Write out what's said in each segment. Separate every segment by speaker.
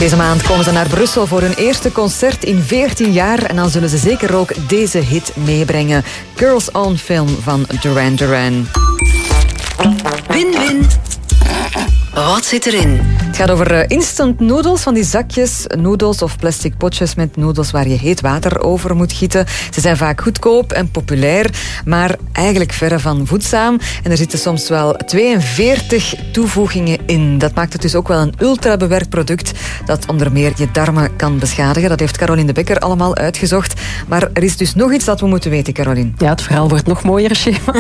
Speaker 1: Deze maand komen ze naar Brussel voor hun eerste concert in 14 jaar. En dan zullen ze zeker ook deze hit meebrengen. Girls on Film van Duran Duran.
Speaker 2: Win-win. Wat zit erin?
Speaker 1: Het gaat over instant noodles, van die zakjes noedels of plastic potjes met noedels waar je heet water over moet gieten. Ze zijn vaak goedkoop en populair, maar eigenlijk verre van voedzaam. En er zitten soms wel 42 toevoegingen in. Dat maakt het dus ook wel een ultra-bewerkt product dat onder meer je darmen kan beschadigen. Dat heeft Caroline de Bekker allemaal uitgezocht. Maar er is dus nog iets dat we moeten weten, Caroline.
Speaker 3: Ja, het verhaal wordt nog mooier, Shema.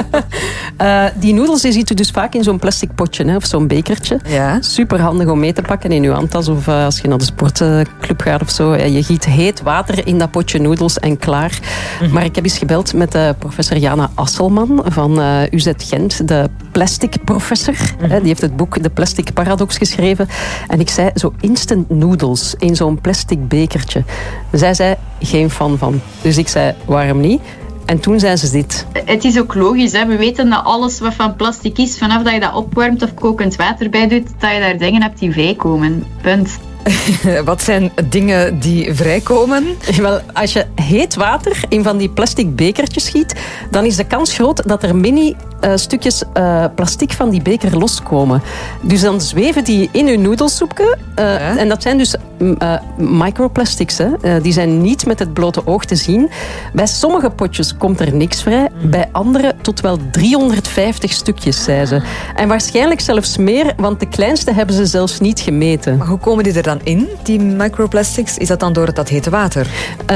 Speaker 3: Die noedels die ziet u dus vaak in zo'n plastic potje, hè, of zo'n bekertje.
Speaker 1: Ja.
Speaker 3: Super handig om mee te pakken in uw handtas of als je naar de sportclub gaat of zo. Je giet heet water in dat potje noedels en klaar. Mm-hmm. Maar ik heb eens gebeld met professor Jana Asselman van UZ Gent, de plastic professor. Mm-hmm. Die heeft het boek De Plastic Paradox geschreven. En ik zei, zo instant noodles in zo'n plastic bekertje. Zij zei, geen fan van. Dus ik zei, waarom niet? En toen zei ze dit.
Speaker 4: Het is ook logisch, hè? We weten dat alles wat van plastic is, vanaf dat je dat opwarmt of kokend water bij doet, dat je daar dingen hebt die vrijkomen. Punt.
Speaker 1: Wat zijn dingen die vrijkomen?
Speaker 3: Wel, als je heet water in van die plastic bekertjes giet, dan is de kans groot dat er mini stukjes plastic van die beker loskomen. Dus dan zweven die in je noedelsoepje. En dat zijn dus microplastics. Hè. Die zijn niet met het blote oog te zien. Bij sommige potjes komt er niks vrij. Bij andere tot wel 350 stukjes, zei ze. En waarschijnlijk zelfs meer, want de kleinste hebben ze zelfs niet gemeten.
Speaker 1: Maar hoe komen die er dan in, die microplastics? Is dat dan door dat hete water?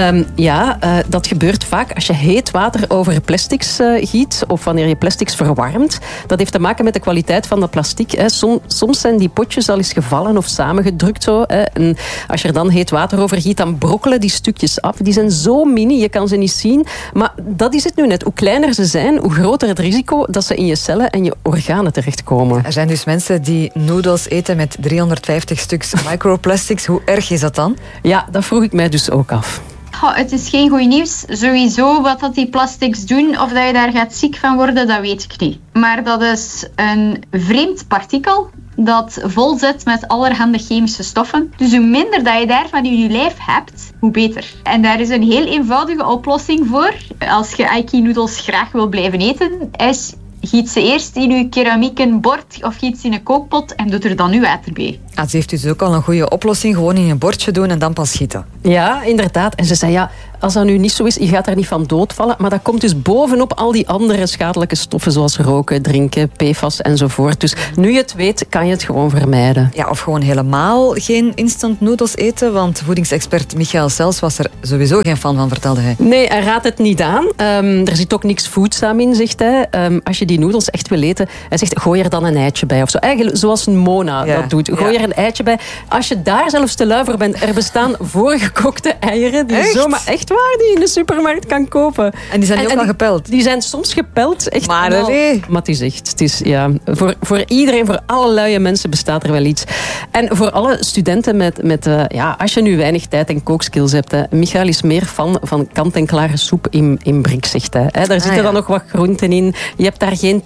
Speaker 3: Dat gebeurt vaak als je heet water over plastics giet of wanneer je plastics verwarmt. Dat heeft te maken met de kwaliteit van de plastic. Hè. Soms zijn die potjes al eens gevallen of samengedrukt. Zo, hè. En als je er dan heet water over giet, dan brokkelen die stukjes af. Die zijn zo mini, je kan ze niet zien. Maar dat is het nu net. Hoe kleiner ze zijn, hoe groter het risico dat ze in je cellen en je organen terechtkomen.
Speaker 1: Er zijn dus mensen die noedels eten met 350 stuks microplastics. Hoe erg is dat dan?
Speaker 3: Ja, dat vroeg ik mij dus ook af.
Speaker 4: Het is geen goed nieuws. Sowieso wat dat die plastics doen, of dat je daar gaat ziek van worden, dat weet ik niet. Maar dat is een vreemd partikel dat vol zit met allerhande chemische stoffen. Dus hoe minder dat je daarvan in je lijf hebt, hoe beter. En daar is een heel eenvoudige oplossing voor. Als je Aiki-noedels graag wil blijven eten, is giet ze eerst in uw keramieken bord of giet ze in een kookpot en doet er dan uw water bij.
Speaker 1: Ze heeft dus ook al een goede oplossing. Gewoon in een bordje doen en dan pas gieten.
Speaker 3: Ja, inderdaad. En ze zei, ja, als dat nu niet zo is, je gaat daar niet van doodvallen. Maar dat komt dus bovenop al die andere schadelijke stoffen, zoals roken, drinken, PFAS enzovoort. Dus nu je het weet, kan je het gewoon vermijden.
Speaker 1: Ja, of gewoon helemaal geen instant noodles eten. Want voedingsexpert Michael Sels was er sowieso geen fan van, vertelde hij.
Speaker 3: Nee, hij raadt het niet aan. Er zit ook niks voedzaam in, zegt hij. Als je die noedels echt wil eten, hij zegt, gooi er dan een eitje bij. Of zo. Eigenlijk zoals een Mona dat doet. Gooi er een eitje bij. Als je daar zelfs te lui voor bent, er bestaan voorgekookte eieren die je zomaar echt waar die je in de supermarkt kan kopen.
Speaker 1: En die zijn ook al gepeld?
Speaker 3: Die zijn soms gepeld. Echt
Speaker 1: maar
Speaker 3: het is echt. Het is, ja, voor iedereen, voor alle luie mensen bestaat er wel iets. En voor alle studenten als je nu weinig tijd en kookskills hebt. Hè, Michael is meer fan van kant-en-klare soep in brik, zegt hij. Daar zitten dan nog wat groenten in. Je hebt daar geen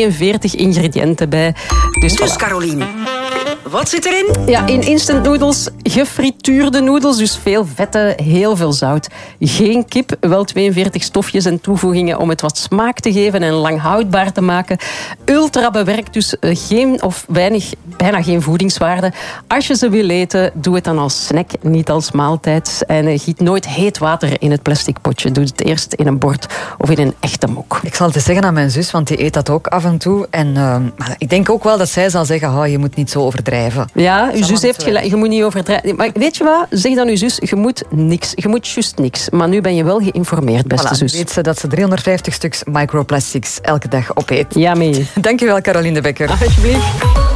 Speaker 3: 42 ingrediënten bij. Dus
Speaker 2: Caroline, wat zit erin?
Speaker 3: Ja, in instant noodles gefrituurde noedels, dus veel vetten, heel veel zout. Geen kip, wel 42 stofjes en toevoegingen om het wat smaak te geven en lang houdbaar te maken. Ultra bewerkt, dus bijna geen voedingswaarde. Als je ze wil eten, doe het dan als snack, niet als maaltijd. En giet nooit heet water in het plastic potje. Doe het eerst in een bord of in een echte mok.
Speaker 1: Ik zal het eens zeggen aan mijn zus, want die eet dat ook af en toe. En maar ik denk ook wel dat zij zal zeggen, je moet niet zo overdrijven.
Speaker 3: Ja, uw zus heeft gelijk. Je moet niet overdrijven. Maar weet je wat? Zeg dan uw zus, je moet niks. Je moet juist niks. Maar nu ben je wel geïnformeerd, beste zus.
Speaker 1: Weet ze dat ze 350 stuks microplastics elke dag opeet.
Speaker 3: Ja, mee.
Speaker 1: Dankjewel, Caroline de Bekker.
Speaker 3: Alsjeblieft.